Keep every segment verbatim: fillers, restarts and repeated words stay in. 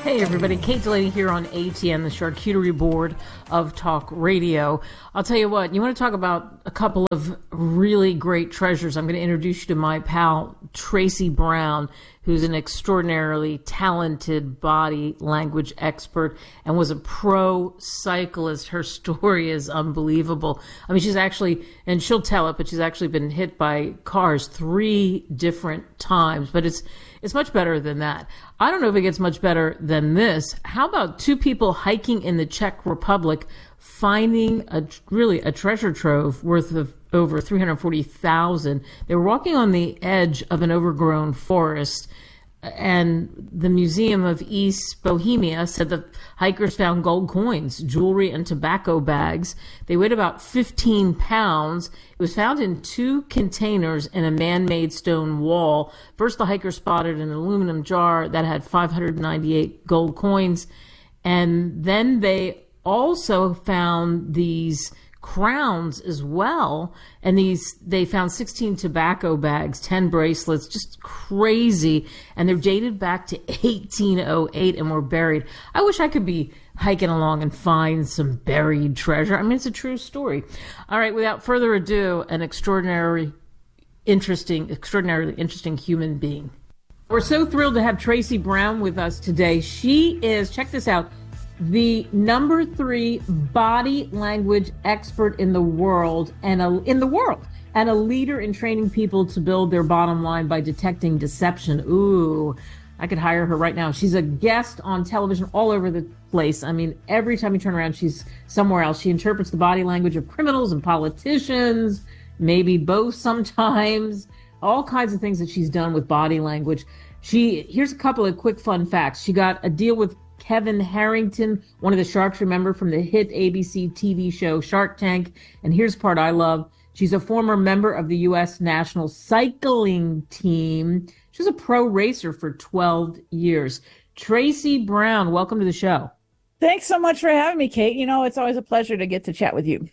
Hey everybody, Kate Delaney here on A T N, the charcuterie board of talk radio. I'll tell you what, you want to talk about a couple of really great treasures. I'm going to introduce you to my pal, Tracy Brown, who's an extraordinarily talented body language expert and was a pro cyclist. Her story is unbelievable. I mean, she's actually, and she'll tell it, but she's actually been hit by cars three different times, but it's It's much better than that. I don't know if it gets much better than this. How about two people hiking in the Czech Republic, finding a really a treasure trove worth of over three hundred forty thousand dollars. They were walking on the edge of an overgrown forest, and the Museum of East Bohemia said the hikers found gold coins, jewelry, and tobacco bags. They weighed about fifteen pounds. It was found in two containers in a man-made stone wall. First, the hikers spotted an aluminum jar that had five hundred ninety-eight gold coins, and then they also found these crowns as well, and these they found sixteen tobacco bags, ten bracelets, just crazy, and they're dated back to eighteen oh eight and were buried. I wish I could be hiking along and find some buried treasure. I mean, it's a true story. All right, without further ado, an extraordinary interesting extraordinarily interesting human being. We're so thrilled to have Tracy Brown with us today. She is, check this out, the number three body language expert in the world and a, in the world and a leader in training people to build their bottom line by detecting deception. Ooh, I could hire her right now. She's a guest on television all over the place. I mean, every time you turn around, she's somewhere else. She interprets the body language of criminals and politicians, maybe both sometimes, all kinds of things that she's done with body language. She, here's a couple of quick fun facts. She got a deal with Kevin Harrington, one of the sharks, remember, from the hit A B C T V show Shark Tank. And here's the part I love. She's a former member of the U S national cycling team. She was a pro racer for twelve years. Tracy Brown, welcome to the show. Thanks so much for having me, Kate. You know, it's always a pleasure to get to chat with you.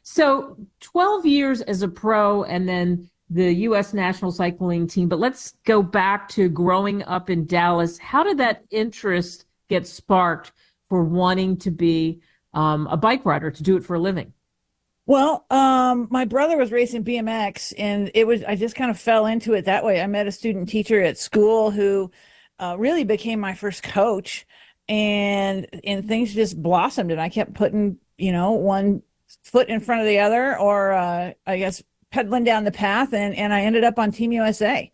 So twelve years as a pro and then the U S national cycling team. But let's go back to growing up in Dallas. How did that interest get sparked for wanting to be um, a bike rider, to do it for a living? Well, um, my brother was racing B M X, and it was, I just kind of fell into it that way. I met a student teacher at school who uh, really became my first coach, and, and things just blossomed, and I kept putting, you know, one foot in front of the other, or uh, I guess pedaling down the path, and, and I ended up on Team U S A.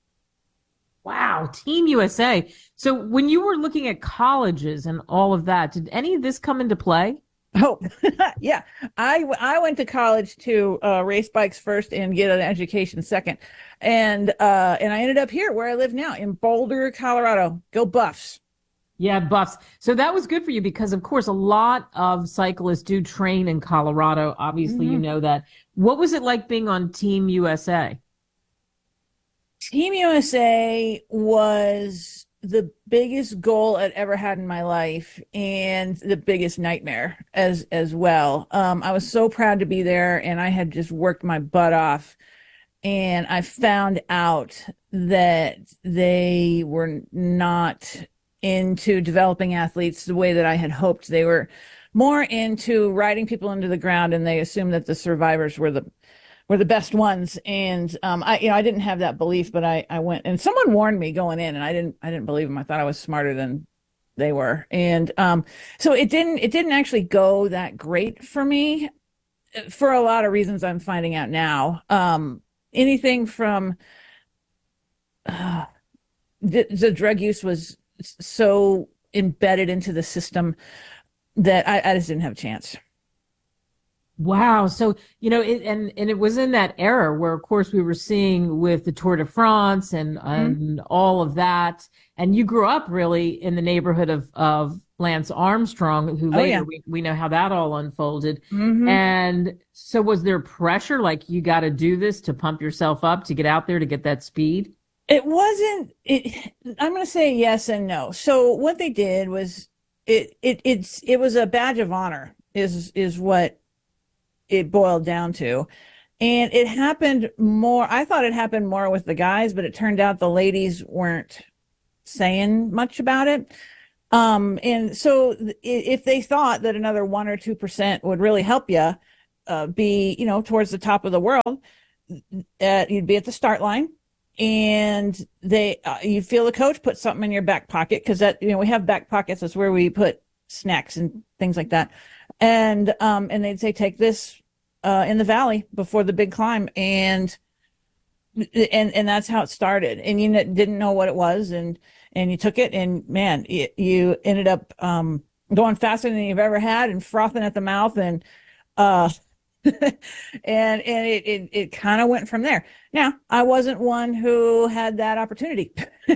Wow, Team U S A. So when you were looking at colleges and all of that, did any of this come into play? Oh, yeah. I, I went to college to uh, race bikes first and get an education second. And uh, and I ended up here where I live now in Boulder, Colorado. Go Buffs. Yeah, Buffs. So that was good for you because, of course, a lot of cyclists do train in Colorado. Obviously, mm-hmm. You know that. What was it like being on Team U S A? Team U S A was the biggest goal I'd ever had in my life and the biggest nightmare as as well. Um, I was so proud to be there, and I had just worked my butt off. And I found out that they were not into developing athletes the way that I had hoped. They were more into riding people into the ground, and they assumed that the survivors were the were the best ones. And, um, I, you know, I didn't have that belief, but I, I went, and someone warned me going in, and I didn't, I didn't believe them. I thought I was smarter than they were. And, um, so it didn't, it didn't actually go that great for me for a lot of reasons I'm finding out now. Um, anything from, uh, the, the drug use was so embedded into the system that I, I just didn't have a chance. Wow. So, you know, it, and, and it was in that era where, of course, we were seeing with the Tour de France and, mm-hmm. and all of that. And you grew up really in the neighborhood of, of Lance Armstrong, who later oh, yeah. we, we know how that all unfolded. Mm-hmm. And so was there pressure, like you got to do this to pump yourself up to get out there to get that speed? It wasn't, it, I'm going to say yes and no. So what they did was it, it, it's, it was a badge of honor is, is what it boiled down to. And it happened more, I thought it happened more with the guys, but it turned out the ladies weren't saying much about it. Um, and so if they thought that another one or two percent would really help you uh, be, you know, towards the top of the world, uh, you'd be at the start line, and they uh, you'd feel the coach put something in your back pocket, because that, you know, we have back pockets. That's where we put snacks and things like that. And um, and they'd say, take this uh, in the valley before the big climb, and and and that's how it started. And you didn't know what it was, and and you took it, and man, it, you ended up um, going faster than you've ever had, and frothing at the mouth, and uh, and and it it, it kind of went from there. Now, I wasn't one who had that opportunity,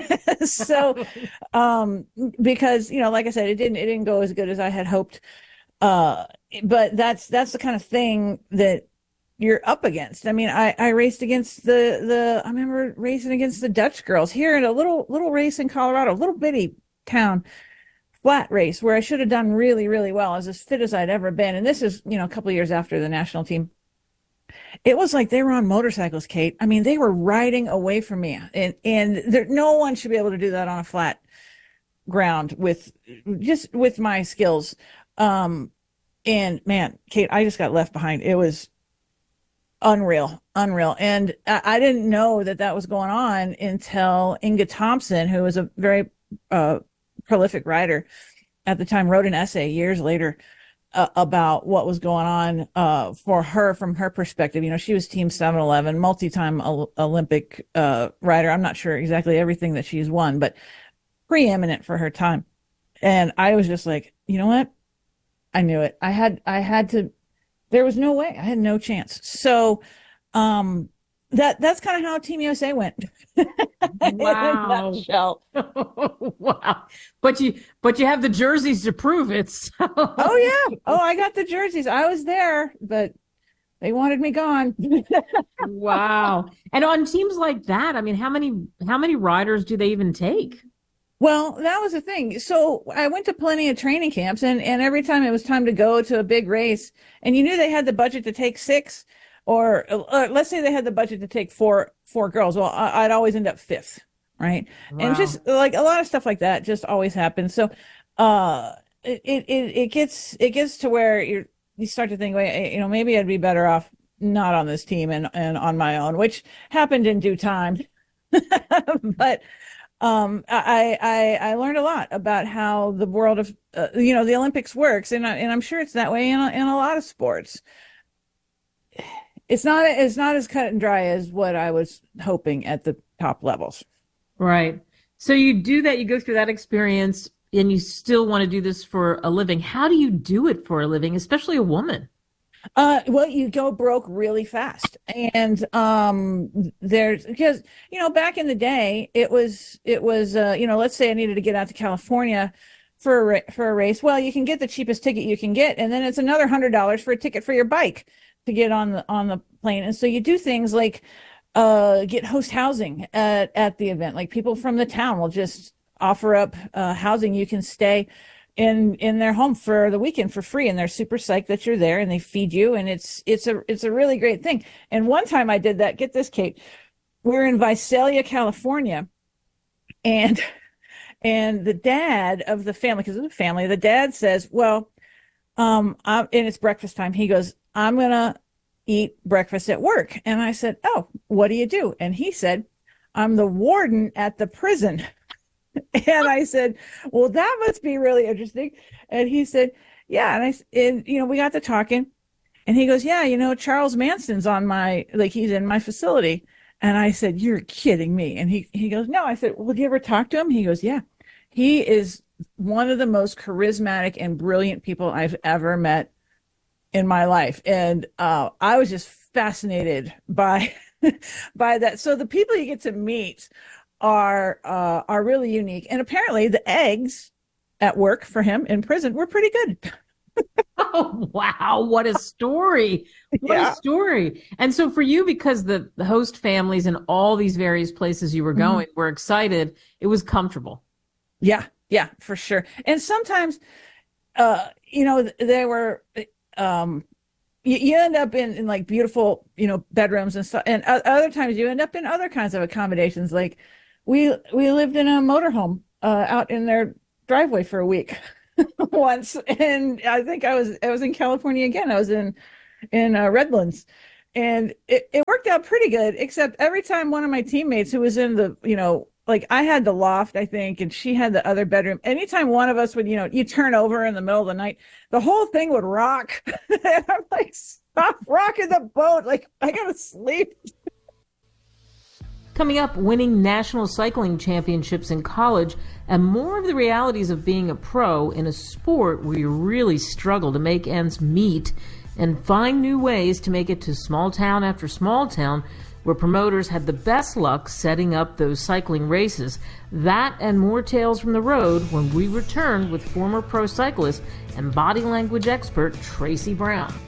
so um, because, you know, like I said, it didn't it didn't go as good as I had hoped. Uh, but that's that's the kind of thing that you're up against. I mean, I, I raced against the, the, I remember racing against the Dutch girls here in a little, little race in Colorado, little bitty town, flat race, where I should have done really, really well. I was as fit as I'd ever been. And this is, you know, a couple of years after the national team. It was like they were on motorcycles, Kate. I mean, they were riding away from me, and, and there, no one should be able to do that on a flat ground with just with my skills. Um, and man, Kate, I just got left behind. It was unreal, unreal. And I, I didn't know that that was going on until Inga Thompson, who was a very uh, prolific writer at the time, wrote an essay years later uh, about what was going on uh, for her from her perspective. You know, she was Team seven eleven, multi-time o- Olympic uh, rider. I'm not sure exactly everything that she's won, but preeminent for her time. And I was just like, you know what? I knew it. I had, I had to, there was no way. I had no chance. So, um, that, that's kind of how Team U S A went. Wow. Wow. But you, but you have the jerseys to prove it. So. Oh yeah. Oh, I got the jerseys. I was there, but they wanted me gone. Wow. And on teams like that, I mean, how many, how many riders do they even take? Well, that was the thing. So I went to plenty of training camps, and, and every time it was time to go to a big race, and you knew they had the budget to take six, or, or let's say they had the budget to take four, four girls. Well, I, I'd always end up fifth. Right. Wow. And just like a lot of stuff like that just always happens. So, uh, it, it, it gets, it gets to where you're, you start to think, well, you know, maybe I'd be better off not on this team and, and on my own, which happened in due time. But, Um, I, I, I learned a lot about how the world of, uh, you know, the Olympics works. And, I, and I'm sure it's that way in a, in a lot of sports. It's not, it's not as cut and dry as what I was hoping at the top levels. Right. So you do that, you go through that experience, and you still want to do this for a living. How do you do it for a living, especially a woman? Uh, well, you go broke really fast. And, um, there's, because, you know, back in the day, it was, it was, uh, you know, let's say I needed to get out to California for a, for a race. Well, you can get the cheapest ticket you can get, and then it's another hundred dollars for a ticket for your bike to get on the, on the plane. And so you do things like, uh, get host housing at, at the event. Like people from the town will just offer up, uh, housing. You can stay in, in their home for the weekend for free. And they're super psyched that you're there, and they feed you. And it's, it's a, it's a really great thing. And one time I did that, get this, Kate, we we're in Visalia, California, and, and the dad of the family, because it's a family, the dad says, well, um, I'm, and it's breakfast time. He goes, I'm going to eat breakfast at work. And I said, oh, what do you do? And he said, I'm the warden at the prison. And I said, well, that must be really interesting. And he said, yeah. And I, and, you know, we got to talking, and he goes, yeah, you know, Charles Manson's on my, like, he's in my facility. And I said, you're kidding me. And he, he goes, no. I said, well, did you ever talk to him? He goes, yeah, he is one of the most charismatic and brilliant people I've ever met in my life. And, uh, I was just fascinated by, by that. So the people you get to meet are uh, are really unique. And apparently the eggs at work for him in prison were pretty good. Oh, wow. What a story. What yeah. a story. And so for you, because the, the host families in all these various places you were going mm-hmm. were excited, it was comfortable. Yeah, yeah, for sure. And sometimes, uh, you know, they were, um, you, you end up in, in like beautiful, you know, bedrooms and stuff. And other times you end up in other kinds of accommodations. Like, We we lived in a motorhome uh, out in their driveway for a week once, and I think I was I was in California again. I was in in uh, Redlands, and it, it worked out pretty good. Except every time one of my teammates who was in the you know like I had the loft, I think, and she had the other bedroom. Anytime one of us would you know you turn over in the middle of the night, the whole thing would rock, and I'm like, stop rocking the boat! Like I gotta sleep. Coming up, winning national cycling championships in college and more of the realities of being a pro in a sport where you really struggle to make ends meet and find new ways to make it to small town after small town where promoters had the best luck setting up those cycling races. That and more tales from the road when we return with former pro cyclist and body language expert Tracy Brown.